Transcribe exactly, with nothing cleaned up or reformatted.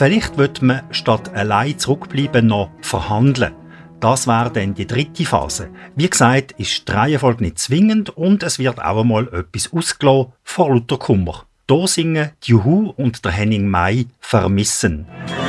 Vielleicht wird man statt allein zurückbleiben noch verhandeln. Das wäre dann die dritte Phase. Wie gesagt, ist die Reihenfolge nicht zwingend und es wird auch einmal etwas ausgelassen vor lauter Kummer. Hier singen die Juhu und der Henning May «Vermissen».